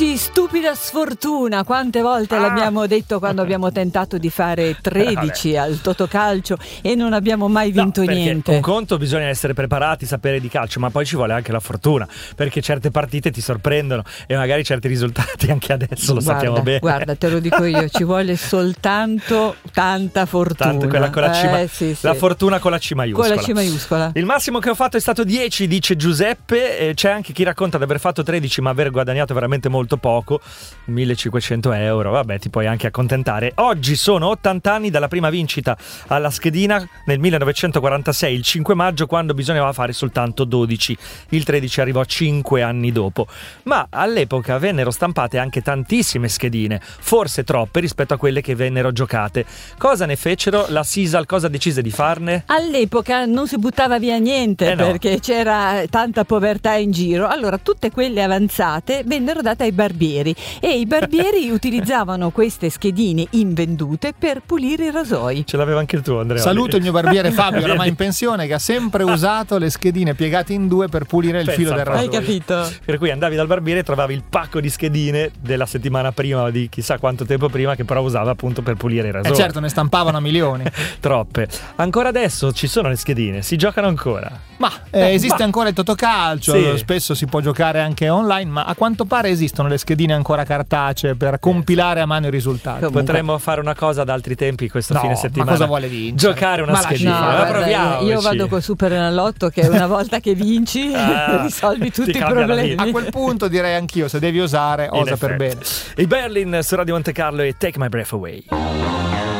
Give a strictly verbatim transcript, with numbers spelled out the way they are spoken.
tredici, stupida sfortuna. Quante volte ah. l'abbiamo detto quando abbiamo tentato di fare tredici al Totocalcio e non abbiamo mai vinto no, niente. Un conto, bisogna essere preparati, sapere di calcio, ma poi ci vuole anche la fortuna, perché certe partite ti sorprendono e magari certi risultati anche adesso lo guarda, sappiamo bene. Guarda, te lo dico io, ci vuole soltanto tanta fortuna. Tanto quella con la C, eh, sì, sì. La fortuna con la C maiuscola. Con la C maiuscola. Il massimo che ho fatto è stato dieci, dice Giuseppe. E c'è anche chi racconta di aver fatto tredici ma aver guadagnato veramente molto poco, millecinquecento euro. Vabbè, ti puoi anche accontentare. Oggi sono ottanta anni dalla prima vincita alla schedina nel millenovecentoquarantasei, il cinque maggio, quando bisognava fare soltanto dodici. Il tredici arrivò cinque anni dopo. Ma all'epoca vennero stampate anche tantissime schedine, forse troppe rispetto a quelle che vennero giocate. Cosa ne fecero? La Sisal cosa decise di farne? All'epoca non si buttava via niente, eh no. perché c'era tanta povertà in giro. Allora tutte quelle avanzate vennero date ai barbieri e i barbieri utilizzavano queste schedine invendute per pulire i rasoi. Ce l'aveva anche il tuo, Andrea. Saluto il mio barbiere Fabio, oramai in pensione, che ha sempre usato le schedine piegate in due per pulire il Pensa filo del rasoio. Hai capito? Per cui andavi dal barbiere e trovavi il pacco di schedine della settimana prima, di chissà quanto tempo prima, che però usava appunto per pulire i rasoi. E certo, ne stampavano a milioni. Troppe. Ancora adesso ci sono le schedine, si giocano ancora. Ma eh, esiste ma... ancora il Totocalcio, sì. spesso si può giocare anche online, ma a quanto pare esistono le schedine ancora cartacee per compilare a mano i risultati. Comunque. Potremmo fare una cosa ad altri tempi questo no, fine settimana. Ma cosa vuole vincere? Giocare una ma schedina. No, la guarda, proviamoci. io vado col Super Enalotto, che una volta che vinci ah, risolvi tutti ti i cambia la problemi. vita. A quel punto direi anch'io, se devi osare, In osa per effetti. bene. I Berlin su Radio Monte Carlo e Take My Breath Away.